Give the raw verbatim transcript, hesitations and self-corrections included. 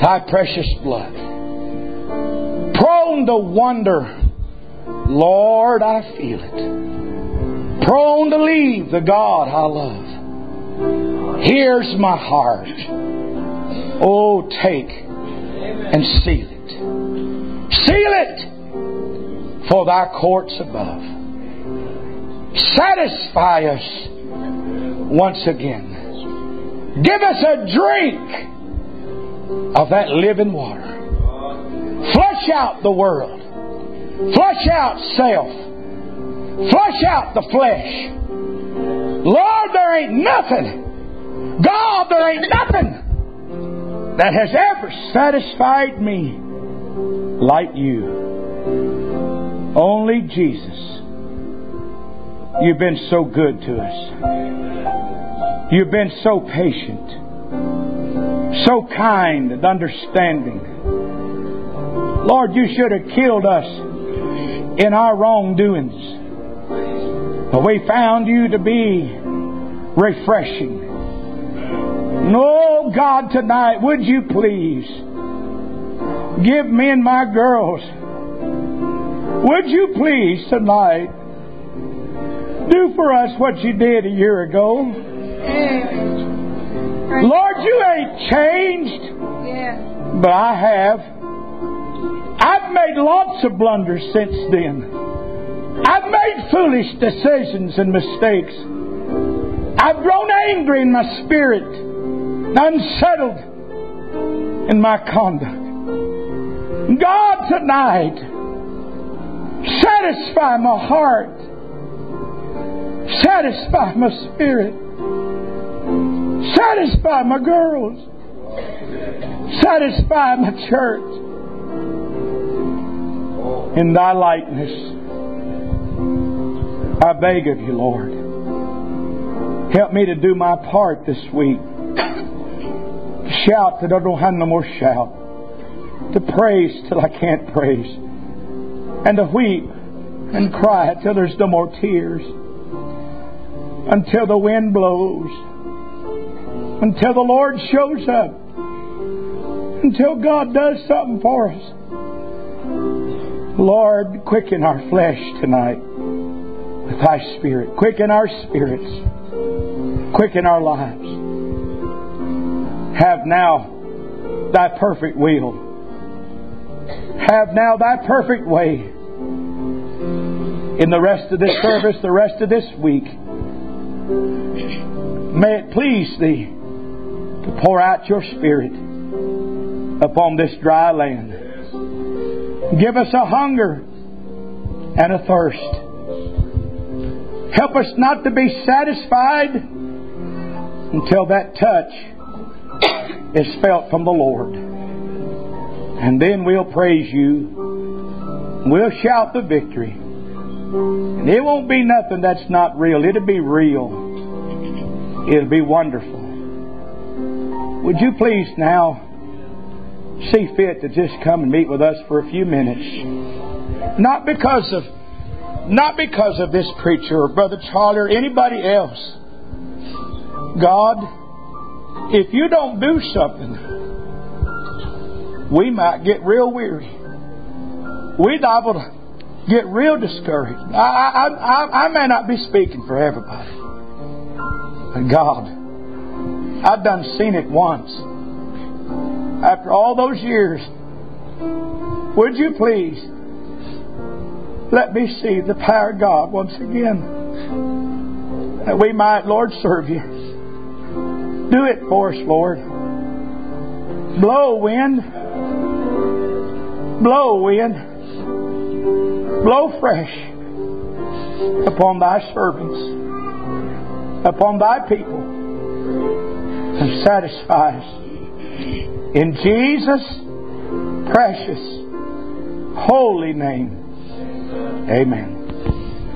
Thy precious blood. Prone to wonder, Lord, I feel it. Prone to leave the God I love. Here's my heart. Oh, take and seal it. Seal it for Thy courts above. Satisfy us once again. Give us a drink of that living water. Flush out the world. Flush out self. Flush out the flesh. Lord, there ain't nothing. God, there ain't nothing that has ever satisfied me like You. Only Jesus. You've been so good to us. You've been so patient, so kind and understanding. Lord, You should have killed us in our wrongdoings. But we found You to be refreshing. No, God, tonight, would You please give me and my girls, would You please tonight do for us what You did a year ago? Lord, You ain't changed, but I have. I've made lots of blunders since then. I've made foolish decisions and mistakes. I've grown angry in my spirit, unsettled in my conduct. God, tonight, satisfy my heart. Satisfy my spirit. Satisfy my girls. Satisfy my church. In Thy likeness, I beg of You, Lord. Help me to do my part this week. To shout that I don't have no more shout. To praise till I can't praise. And to weep and cry till there's no more tears. Until the wind blows. Until the Lord shows up. Until God does something for us. Lord, quicken our flesh tonight with Thy Spirit. Quicken our spirits. Quicken our lives. Have now Thy perfect will. Have now Thy perfect way in the rest of this service, the rest of this week. May it please Thee to pour out Your Spirit upon this dry land. Give us a hunger and a thirst. Help us not to be satisfied until that touch is felt from the Lord. And then we'll praise You. We'll shout the victory. And it won't be nothing that's not real. It'll be real. It'll be wonderful. Would you please now see fit to just come and meet with us for a few minutes? Not because of not because of this preacher or Brother Charlie or anybody else. God, if You don't do something, we might get real weary. We're liable to get real discouraged. I, I, I, I may not be speaking for everybody. But God, I've done seen it once. After all those years, would You please let me see the power of God once again, that we might, Lord, serve You. Do it for us, Lord. Blow, wind. Blow, wind. Blow fresh upon Thy servants, upon Thy people, and satisfy us. In Jesus' precious, holy name. Amen.